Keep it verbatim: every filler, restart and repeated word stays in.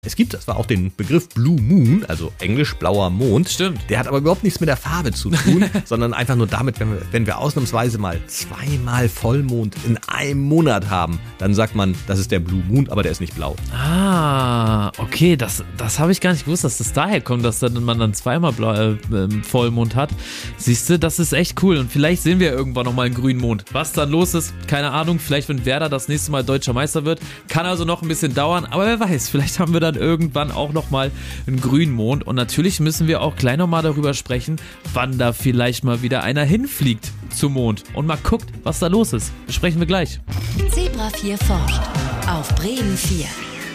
Es gibt zwar auch den Begriff Blue Moon, also englisch blauer Mond. Stimmt. Der hat aber überhaupt nichts mit der Farbe zu tun, sondern einfach nur damit, wenn wir, wenn wir ausnahmsweise mal zweimal Vollmond in einem Monat haben, dann sagt man, das ist der Blue Moon, aber der ist nicht blau. Ah, okay, das, das habe ich gar nicht gewusst, dass das daher kommt, dass dann, man dann zweimal blau, äh, Vollmond hat. Siehst du, das ist echt cool und vielleicht sehen wir irgendwann nochmal einen grünen Mond. Was dann los ist, keine Ahnung, vielleicht wenn Werder das nächste Mal deutscher Meister wird, kann also noch ein bisschen dauern, aber wer weiß, vielleicht haben wir dann irgendwann auch nochmal einen grünen Mond und natürlich müssen wir auch gleich nochmal darüber sprechen, wann da vielleicht mal wieder einer hinfliegt zum Mond und mal guckt, was da los ist. Besprechen wir gleich. Zebra vier forscht auf Bremen vier.